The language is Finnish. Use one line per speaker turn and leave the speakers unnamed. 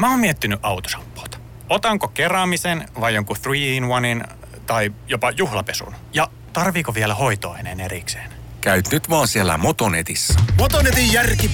Mä oon miettinyt autoshampoota. Otanko keräämisen vai jonkun 3-in-1 tai jopa juhlapesun? Ja tarviiko vielä hoitoaineen erikseen?
Käyt nyt vaan siellä Motonetissä.
Motonetin järki